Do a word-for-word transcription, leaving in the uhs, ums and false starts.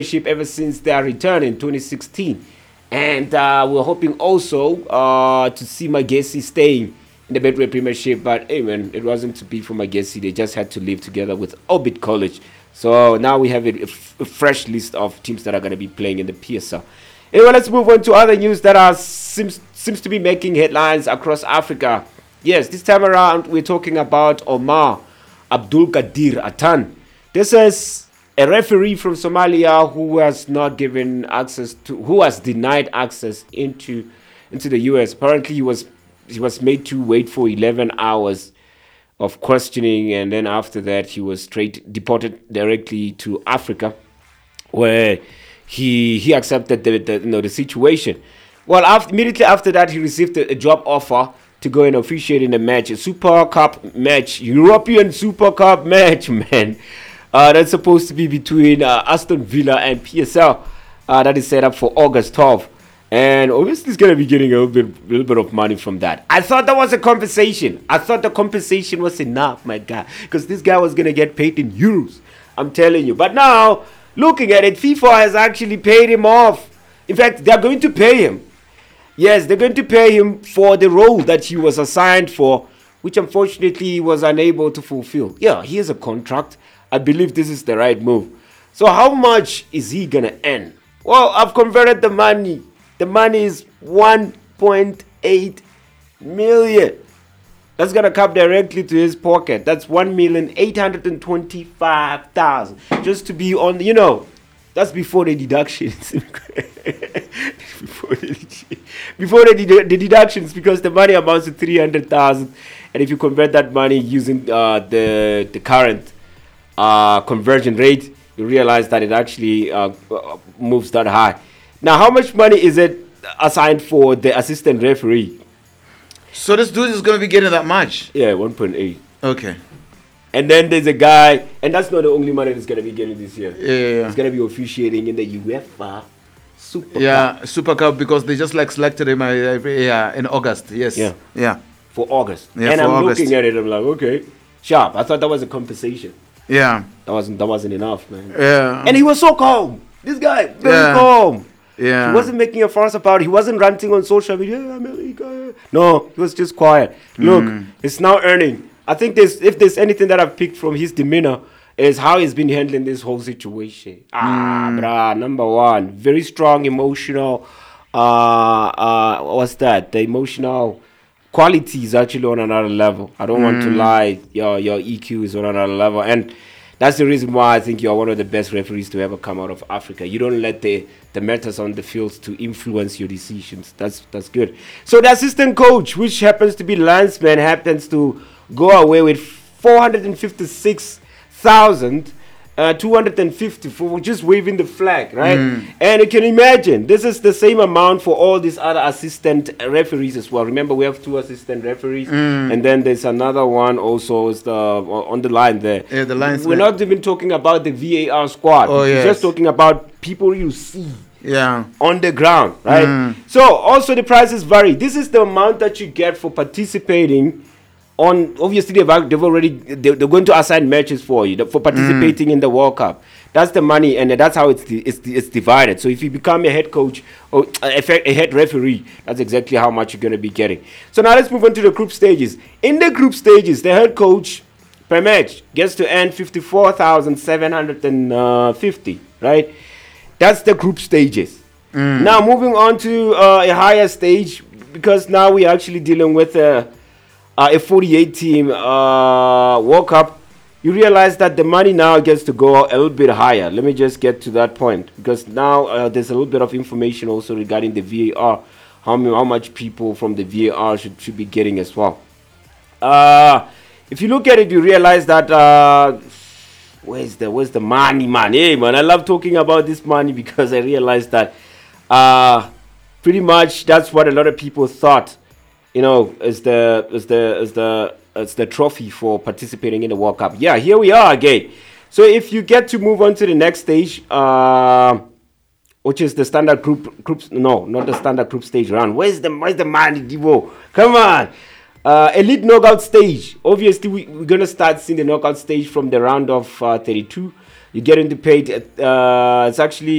ever since their return in twenty sixteen. And uh, we're hoping also uh, to see Magesi staying in the Betway Premiership. But hey, man, it wasn't to be for Magesi. They just had to live together with Orbit College. So now we have a, a, f- a fresh list of teams that are going to be playing in the P S L. Anyway, let's move on to other news that are seems seems to be making headlines across Africa. Yes, this time around we're talking about Omar Abdul Qadir Atan. This is a referee from Somalia who was not given access to, who was denied access into into the U S. Apparently, he was he was made to wait for eleven hours of questioning, and then after that, he was straight deported directly to Africa, where he he accepted the, the you know the situation. Well, after, immediately after that, he received a, a job offer to go and officiate in a match, a Super Cup match, European Super Cup match, man. Uh, that's supposed to be between uh, Aston Villa and P S L. Uh, that is set up for August twelfth. And obviously he's going to be getting a little bit, little bit of money from that. I thought that was a compensation. I thought the compensation was enough, my guy. Because this guy was going to get paid in euros. I'm telling you. But now, looking at it, FIFA has actually paid him off. In fact, they're going to pay him. Yes, they're going to pay him for the role that he was assigned for, which unfortunately he was unable to fulfill. Yeah, he has a contract. I believe this is the right move. So how much is he going to earn? Well, I've converted the money. The money is one point eight million. That's going to come directly to his pocket. That's one million eight hundred twenty-five thousand. Just to be on, you know, that's before the deductions. before the, before the, dedu- the deductions, because the money amounts to three hundred thousand. And if you convert that money using uh, the, the current uh, conversion rate, you realize that it actually uh, moves that high. Now, how much money is it assigned for the assistant referee? So this dude is going to be getting that much? Yeah, one point eight. Okay. And then there's a guy, and that's not the only money that's going to be getting this year. Yeah, yeah, yeah. He's going to be officiating in the UEFA Super yeah, Cup. Super Cup, because they just like selected him uh, yeah, in August. Yes. Yeah. Yeah. For August. Yeah, and for I'm August. looking at it, I'm like, okay, sharp. I thought that was a compensation. Yeah. That wasn't that wasn't enough, man. Yeah. And he was so calm. This guy, very Yeah. calm. Yeah. He wasn't making a fuss about it. He wasn't ranting on social media. "Yeah, America." No, he was just quiet. Look, Mm. it's now earning. I think there's, if there's anything that I've picked from his demeanor, is how he's been handling this whole situation. Ah, Mm. bruh, number one, very strong emotional. Uh, uh, what's that? The emotional quality is actually on another level. I don't want to Mm. lie. Your your E Q is on another level, and that's the reason why I think you're one of the best referees to ever come out of Africa. You don't let the, the matters on the field to influence your decisions. That's that's good. So the assistant coach, which happens to be Landsman, happens to go away with four hundred fifty-six thousand two hundred fifty for just waving the flag, right? Mm. And you can imagine, this is the same amount for all these other assistant referees as well. Remember, we have two assistant referees, Mm. and then there's another one also is the on the line there. Yeah, the linesman. We're not even talking about the V A R squad. Oh, We're yes. just talking about people you see Yeah. on the ground, right? Mm. So also the prices vary. This is the amount that you get for participating on. Obviously they've, al- they've already they, they're going to assign matches for you for participating Mm. in the World Cup. That's the money, and that's how it's di- it's, di- it's divided. So if you become a head coach or a, fe- a head referee, that's exactly how much you're going to be getting. So now let's move on to the group stages. In the group stages, the head coach per match gets to earn fifty-four thousand seven hundred fifty, right? That's the group stages. Mm. Now moving on to uh, a higher stage, because now we're actually dealing with a, uh, a forty-eight team uh, World Cup. You realize that the money now gets to go a little bit higher. Let me just get to that point, because now uh, there's a little bit of information also regarding the V A R, how, mu- how much people from the V A R should, should be getting as well. Uh, if you look at it, you realize that uh, where's the where's the money, man? Hey, man, I love talking about this money because I realized that uh, pretty much that's what a lot of people thought, you know, is the is the is the is the trophy for participating in the World Cup. Yeah, here we are again. So if you get to move on to the next stage, uh, which is the standard group groups, no, not the standard group stage round. Where's the where's the money, Divo? Come on. Uh, elite knockout stage. Obviously, we, we're gonna start seeing the knockout stage from the round of uh, thirty-two. You're getting paid. Uh, it's actually